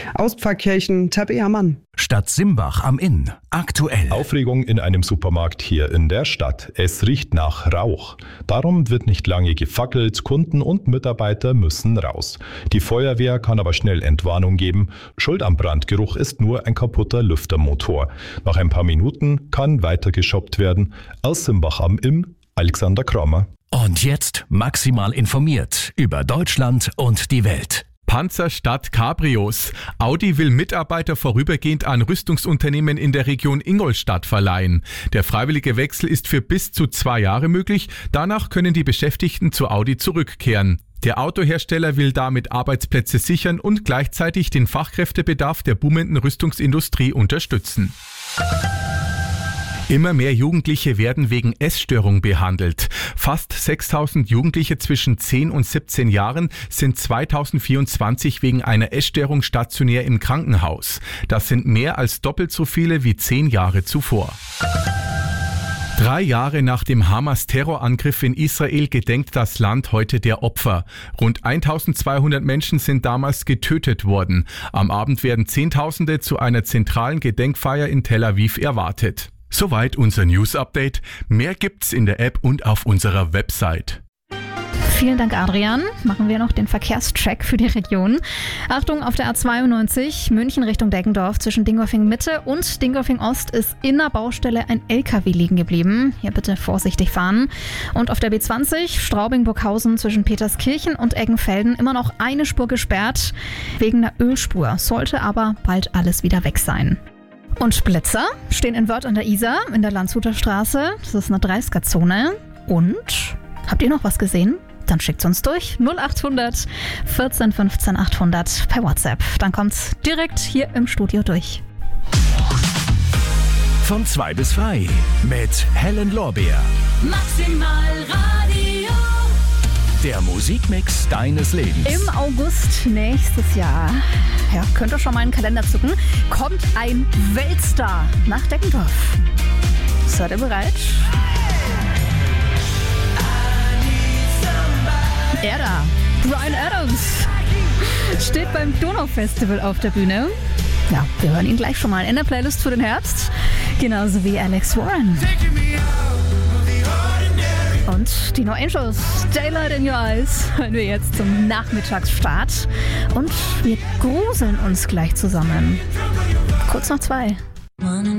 Aus Pfarrkirchen, Tabea Mann. Stadt Simbach am Inn. Aktuell. Aufregung in einem Supermarkt hier in der Stadt. Es riecht nach Rauch. Darum wird nicht lange gefackelt. Kunden und Mitarbeiter müssen raus. Die Feuerwehr kann aber schnell Entwarnung geben. Schuld am Brandgeruch ist nur ein kaputter Lüftermotor. Nach ein paar Minuten kann weiter geshoppt werden. Aus Simbach am Inn, Alexander Kramer. Und jetzt maximal informiert über Deutschland und die Welt. Panzer statt Cabrios. Audi will Mitarbeiter vorübergehend an Rüstungsunternehmen in der Region Ingolstadt verleihen. Der freiwillige Wechsel ist für bis zu 2 Jahre möglich. Danach können die Beschäftigten zu Audi zurückkehren. Der Autohersteller will damit Arbeitsplätze sichern und gleichzeitig den Fachkräftebedarf der boomenden Rüstungsindustrie unterstützen. Immer mehr Jugendliche werden wegen Essstörung behandelt. Fast 6.000 Jugendliche zwischen 10 und 17 Jahren sind 2024 wegen einer Essstörung stationär im Krankenhaus. Das sind mehr als doppelt so viele wie 10 Jahre zuvor. 3 Jahre nach dem Hamas-Terrorangriff in Israel gedenkt das Land heute der Opfer. Rund 1.200 Menschen sind damals getötet worden. Am Abend werden Zehntausende zu einer zentralen Gedenkfeier in Tel Aviv erwartet. Soweit unser News-Update. Mehr gibt's in der App und auf unserer Website. Vielen Dank, Adrian. Machen wir noch den Verkehrscheck für die Region. Achtung, auf der A92 München Richtung Deggendorf zwischen Dingolfing Mitte und Dingolfing Ost ist in der Baustelle ein LKW liegen geblieben. Hier bitte vorsichtig fahren. Und auf der B20 Straubing-Burghausen zwischen Peterskirchen und Eggenfelden immer noch eine Spur gesperrt wegen einer Ölspur. Sollte aber bald alles wieder weg sein. Und Blitzer stehen in Wörth an der Isar in der Landshuter Straße. Das ist eine 30er-Zone. Und habt ihr noch was gesehen? Dann schickt's uns durch 0800 14 15 800 per WhatsApp. Dann kommt's direkt hier im Studio durch. Von 2 bis 3 mit Helen Lorbeer. Maximal Radio. Der Musikmix deines Lebens. Im August nächstes Jahr, ja, könnt ihr schon mal einen Kalender zucken, kommt ein Weltstar nach Deggendorf. Seid ihr bereit? Er da, Bryan Adams, steht beim Donau-Festival auf der Bühne. Ja, wir hören ihn gleich schon mal in der Playlist für den Herbst. Genauso wie Alex Warren. Und die No Angels, Daylight in Your Eyes, hören wir jetzt zum Nachmittagsstart. Und wir gruseln uns gleich zusammen. Kurz nach 2.